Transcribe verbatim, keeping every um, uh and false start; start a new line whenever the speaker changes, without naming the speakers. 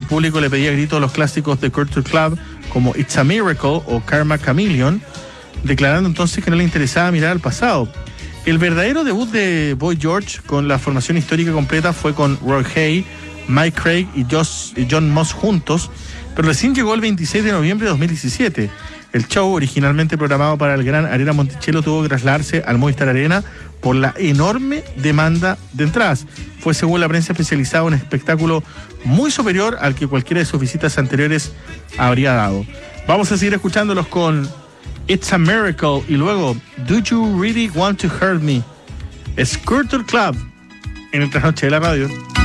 público le pedía a gritos los clásicos de Culture Club como It's a Miracle o Karma Chameleon, declarando entonces que no le interesaba mirar al pasado. El verdadero debut de Boy George con la formación histórica completa fue con Roy Hay, Mike Craig y Josh, John Moss juntos, pero recién llegó el veintiséis de noviembre de dos mil diecisiete. El show, originalmente programado para el Gran Arena Monticello, tuvo que trasladarse al Movistar Arena por la enorme demanda de entradas. Fue, según la prensa especializada, un espectáculo muy superior al que cualquiera de sus visitas anteriores habría dado. Vamos a seguir escuchándolos con It's a Miracle y luego Do You Really Want to Hurt Me? Es Culture Club en el Trasnoche de la Radio.